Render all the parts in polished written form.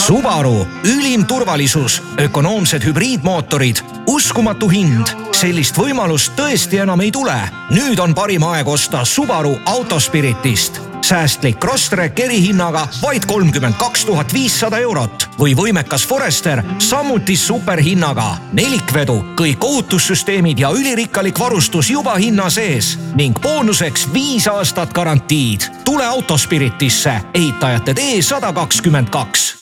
Subaru, ülim turvalisus, ökonoomsed hübriidmootorid, uskumatu hind. Sellist võimalust tõesti enam ei tule. Nüüd on parim aeg osta Subaru Autospiritist. Säästlik Crosstrek erihinnaga vaid 32 500 eurot või võimekas Forester samuti superhinnaga. Nelikvedu, kõik ohutussüsteemid ja ülirikkalik varustus juba hinna sees ning boonuseks 5 aastat garantiid. Tule Autospiritisse, ehitajate tee 122.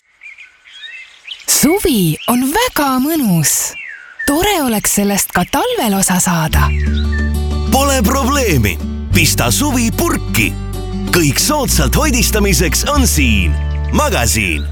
Suvi on väga mõnus. Tore oleks sellest ka talvel osa saada. Pole probleemi. Pista suvi purki. Kõik soodsalt hoidistamiseks on siin. Magasiin.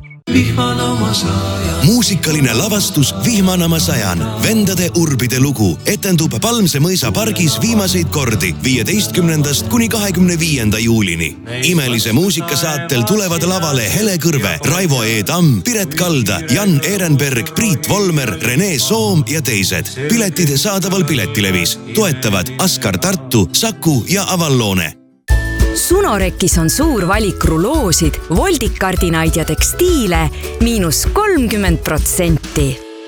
Muusikaline lavastus Vihmanama sajan. Vendade urbide lugu etendub Palmse mõisa pargis viimaseid kordi 15. kuni 25. juulini. Imelise muusikasaatel tulevad lavale Hele Kõrve, Raivo E. Tamm, Piret Kalda, Jan Ehrenberg, Priit Volmer, Rene Soom ja teised. Piletid saadaval Piletilevis. Toetavad Askar Tartu, Saku ja Avalloone. Sunorekis on suur valik ruloosid, voldikardinaid ja tekstiile -30%.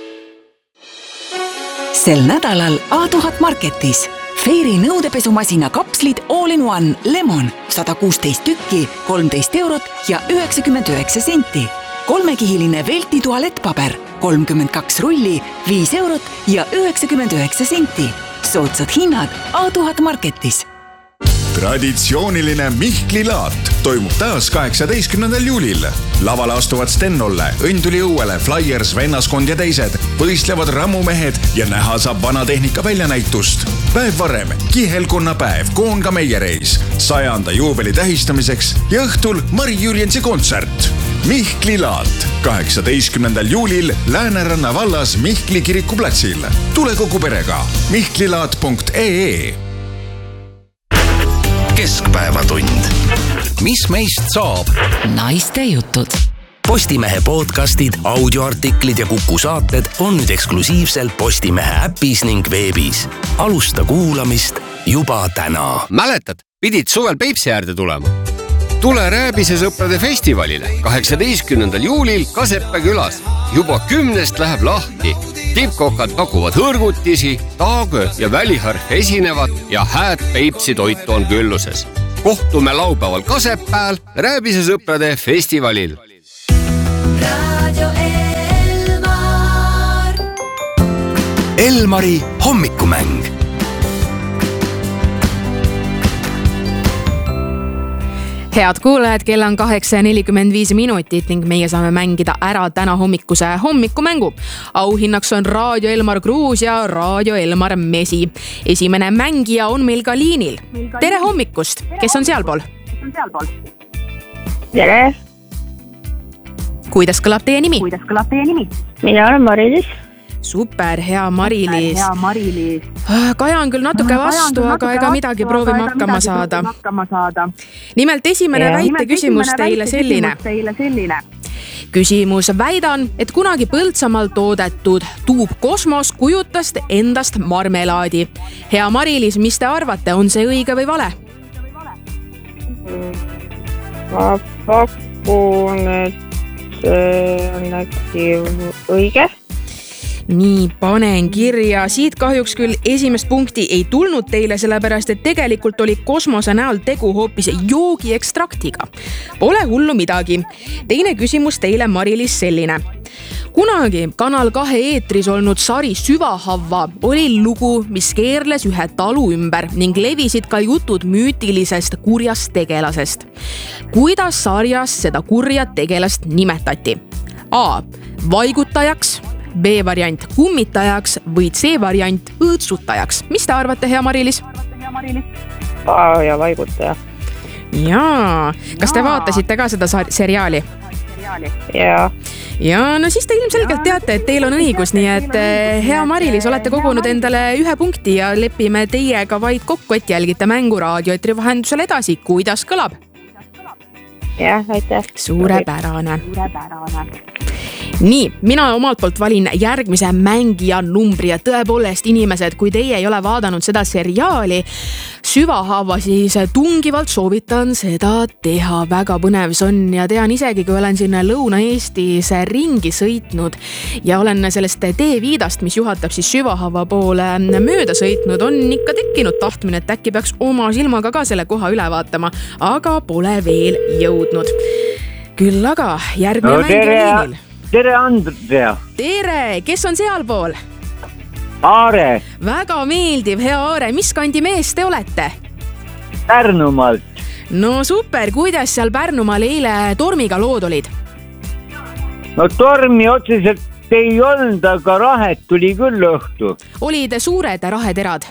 Sel nädalal A1000 Marketis Fairy nõudepesumasina kapslid All-in-One Lemon 116 tükki, 13 eurot ja 99 senti. Kolmekihiline Velti tualettpaber 32 rulli, 5 eurot ja 99 senti. Soodsad hinnad A1000 Marketis. Traditsiooniline Mihkli laat toimub taas 18. juulil. Lavale astuvad Sten-Olle, Õnduli Õuele, Flyers, Vennaskond ja teised. Võistlevad rammumehed ja näha saab vanatehnika väljanäitust. Päev varem, kihelkonnapäev, Koonga meiereis, 100. juubeli tähistamiseks ja õhtul Mari Jürjensi kontsert. Mihkli laat 18. juulil Lääneranna vallas Mihkli kirikuplatsil. Tule kogu perega. mihklilaat.ee. Keskpäevatund. Mis meist saab? Naiste jutud. Postimehe podcastid, audioartiklid ja Kuku saated on nüüd eksklusiivselt Postimehe äpis ning veebis. Alusta kuulamist juba täna. Mäletad, pidid suvel Peipsi äärde tulema? Tule Rääbise sõprade festivalile 18. juulil Kaseppe külas. Juba 10 läheb lahti. Tippkokad pakuvad hõrgutisi, taagö ja väliharf esinevad ja hääd Peipsi toitu on külluses. Kohtume laupäeval Kasepääl Rääbise sõprade festivalil. Radio Elmar. Elmari hommikumäng. Head kuulajad, kell on 8:45 ning meie saame mängida ära täna hommikuse hommikumängu. Auhinnaks on Radio Elmar Kruus ja Radio Elmar Mesi. Esimene mängija on meil ka liinil. Tere hommikust! Kes on sealpool? Tere! Kuidas kõlab teie nimi? Mina olen Mari-Liis. Super, hea Mari-Liis. Kaja on küll natuke vastu, aga ega midagi proovime hakkama saada. Nimelt esimene väite küsimus teile selline. Küsimus: väidan, et kunagi Põltsamaal toodetud tuub Kosmos kujutas endast marmelaadi. Hea Mari-Liis, mis te arvate, on see õige või vale? Ma pakun, et see on äkki õige. Nii, panen kirja. Siit kahjuks küll esimest punkti ei tulnud teile, sellepärast et tegelikult oli Kosmose näol tegu hoopis joogiekstraktiga. Pole hullu midagi. Teine küsimus teile, Mari-Liis, selline. Kunagi Kanal 2 eetris olnud sari Süvahavva oli lugu, mis keerles ühe talu ümber ning levisid ka jutud müütilisest kurjast tegelasest. Kuidas sarjas seda kurja tegelast nimetati? A. Vaigutajaks, B variant kummitajaks või C variant õõtsutajaks. Mis te arvate, hea Mari-Liis? A ja vaigutaja. Jaa. Kas te vaatasite ka seda seriaali? Jaa. Ja no siis te ilmselgelt teate, et teil on õigus, nii et hea Mari-Liis, olete kogunud endale 1 punkti ja lepime teiega vaid kokku, et jälgite mängu raadioetri vahendusel edasi. Kuidas kõlab? Jah, aitäh. Suurepärane. Nii, mina omalt poolt valin järgmise mängija numbri ja tõepoolest inimesed, kui teie ei ole vaadanud seda seriaali, süvahaava, siis tungivalt soovitan seda teha. Väga põnev see on ja tean isegi, kui olen siin Lõuna-Eestis ringi sõitnud ja olen sellest teeviidast, mis juhatab siis süvahaava poole mööda sõitnud, on ikka tekkinud tahtmine, et äkki peaks oma silmaga ka selle koha üle vaatama, aga pole veel jõudnud. Küll aga järgmine mäng liinil. Tere, Andrea. Tere, kes on sealpool? Aare. Väga meeldiv, hea Aare. Mis kandi mees te olete? Pärnumaalt. No super, kuidas seal Pärnumaal eile tormiga lood olid? No tormi otseselt ei olnud, aga rahet tuli küll õhtu. Olid suured raheterad?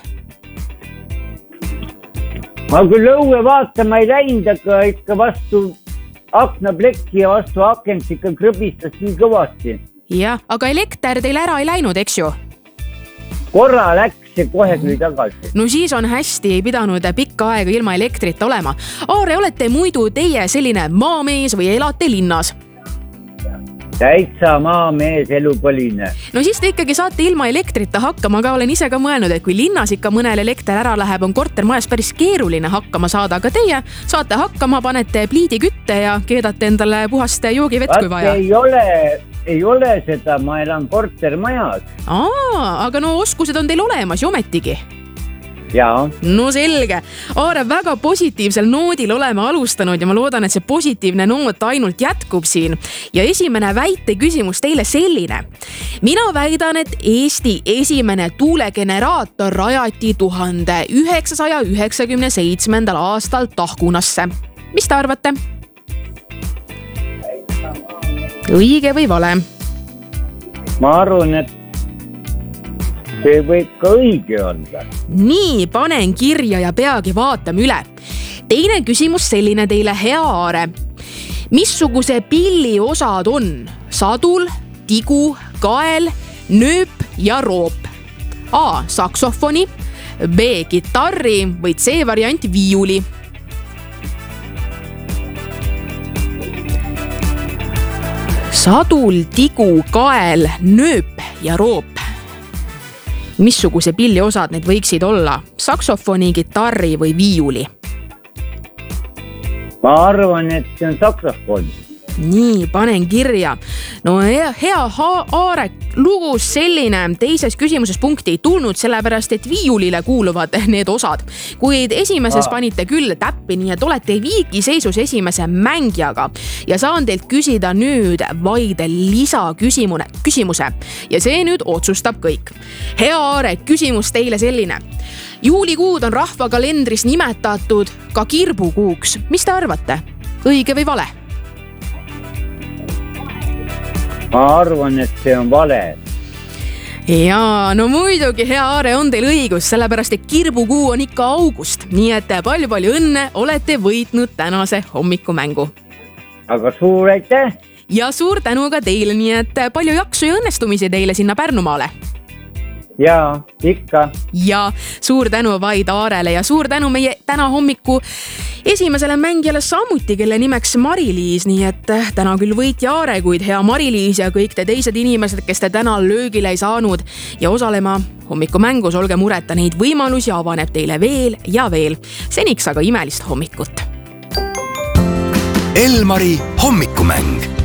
Ma küll õue vaatama ei läinud, aga ikka vastu aknaplekki ja vastu akents ikka krõbistas nii kõvasti. Jah, aga elekter teil ära ei läinud, eks ju? Korra läks ja kohe tuli tagasi. No siis on hästi, ei pidanud pikka aega ilma elektrit olema. Aare, olete muidu teie selline maamees või elate linnas? Täitsa maamees, elupõline. No siis te ikkagi saate ilma elektrita hakkama, aga olen ise ka mõelnud, et kui linnas ikka mõnel elekter ära läheb, on kortermajas päris keeruline hakkama saada, aga teie saate hakkama, panete pliidi kütte ja keedate endale puhast joogivett, kui vaja. Ei ole seda, ma elan kortermajas. Aga no oskused on teil olemas ju ometigi. Jaa. No selge. Aare, väga positiivsel noodil oleme alustanud ja ma loodan, et see positiivne noot ainult jätkub siin. Ja esimene väite küsimus teile selline. Mina väidan, et Eesti esimene tuulegeneraator rajati 1997. aastal Tahkunasse. Mis te arvate? Õige või vale? Ma arvan, et see võib ka õige olla. Nii, panen kirja ja peagi vaatame üle. Teine küsimus selline teile, hea Aare. Missuguse pilli osad on? Sadul, tigu, kael, nööp ja roop. A. Saksofoni, B. Kitarri või C. variant viiuli. Sadul, tigu, kael, nööp ja roop. Missuguse pilli osad need võiksid olla? Saksofoni, kitarri või viiuli? Ma arvan, et see on saksofon. Nii, panen kirja. No hea Aare, lugus selline, teises küsimuses punkti ei tulnud, sellepärast et viiulile kuuluvad need osad. Kuid esimeses panite küll täppi, nii et olete viigi seisus esimese mängijaga. Ja saan teilt küsida nüüd vaid lisaküsimuse. Ja see nüüd otsustab kõik. Hea Aare, küsimus teile selline. Juulikuud on rahvakalendris nimetatud ka kirbukuuks. Mis te arvate? Õige või vale? Ma arvan, et see on vale. Jaa, no muidugi, hea Aare, on teil õigus, sellepärast et kirbukuu on ikka august. Nii et palju õnne, olete võitnud tänase hommikumängu. Aga suur aitäh! Ja suur tänu ka teile, nii et palju jaksu ja õnnestumisi teile sinna Pärnumaale. Jaa, ikka. Ja suur tänu vaid Aarele ja suur tänu meie täna hommiku esimesele mängijale samuti, kelle nimeks Mari-Liis, nii et täna küll võitja Aare, kuid hea Mari-Liis ja kõik te teised inimesed, kes te täna löögile ei saanud ja osalema hommikumängus, olge mureta, neid võimalusi avaneb teile veel ja veel. Seniks aga imelist hommikut. Elmari hommikumäng.